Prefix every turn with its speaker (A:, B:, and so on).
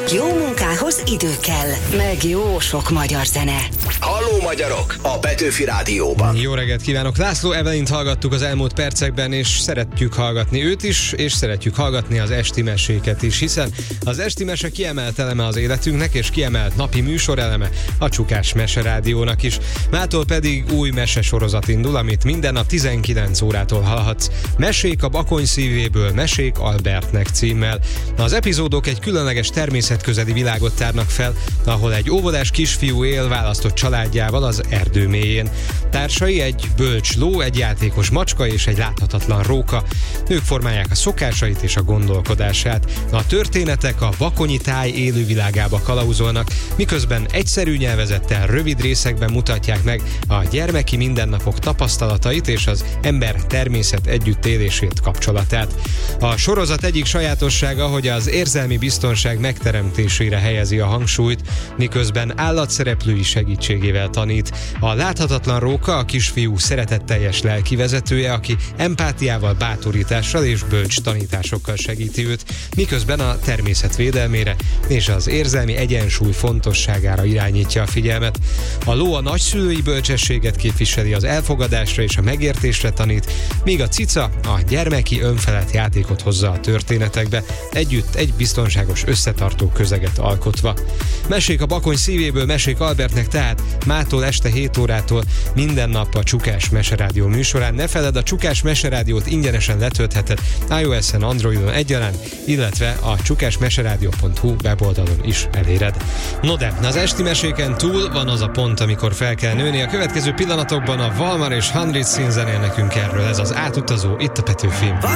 A: Jó munkához idő kell, meg jó sok magyar zene.
B: Halló magyarok! A Petőfi Rádióban.
C: Jó reggelt kívánok! László Evelint hallgattuk az elmúlt percekben, és szeretjük hallgatni őt is, és szeretjük hallgatni az esti meséket is, hiszen az esti mese kiemelt eleme az életünknek, és kiemelt napi műsoreleme a Csukás Meserádiónak is. Mától pedig új mesesorozat indul, amit minden nap 19 órától hallhatsz. Mesék a Bakony szívéből, Mesék Albertnek címmel. Az epizódok egy különleges természetközeli világot tárnak fel, ahol egy óvodás kisfiú él választott családjával az erdő mélyén. Társai egy bölcs ló, egy játékos macska és egy láthatatlan róka. Ők formálják a szokásait és a gondolkodását. A történetek a bakonyi táj élővilágába kalauzolnak, miközben egyszerű nyelvezettel, rövid részekben mutatják meg a gyermeki mindennapok tapasztalatait és az ember-természet együttélését, kapcsolatát. A sorozat egyik sajátossága, hogy az érzelmi biztonság megteremtésére helyezi a hangsúlyt, miközben állatszereplői segítségével tanít. A láthatatlan róka a kisfiú szeretetteljes lelkivezetője, aki empátiával, bátorítással és bölcs tanításokkal segíti őt, miközben a természet védelmére és az érzelmi egyensúly fontosságára irányítja a figyelmet. A ló a nagyszülői bölcsességet képviseli, az elfogadásra és a megértésre tanít, míg a cica a gyermeki önfelett játékot hozza a történetekbe, együtt egy biztonságos összetartó közeget alkotva. Mesék a Bakony szívéből, Mesék Albertnek tehát mától este 7 órától minden nap a Csukás Meserádió műsorán. Ne feledd, a Csukás Meserádiót ingyenesen letöltheted iOS-en, Androidon egyaránt, illetve a csukásmeseradio.hu weboldalon is eléred. No de, az esti meséken túl van az a pont, amikor fel kell nőni. A következő pillanatokban a Valmar és Hundred Szín zenél nekünk erről. Ez az átutazó itt a Petőfin.